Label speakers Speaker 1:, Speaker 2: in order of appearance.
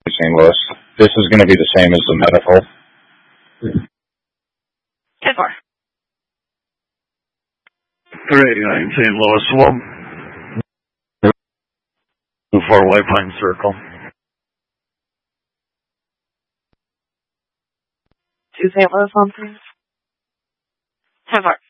Speaker 1: St. Louis. This is going to be the same as the medical.
Speaker 2: 10-4.
Speaker 3: 389 St. Louis. Well, 24 White Pine Circle.
Speaker 2: 2 St. Louis on 3. 10-4.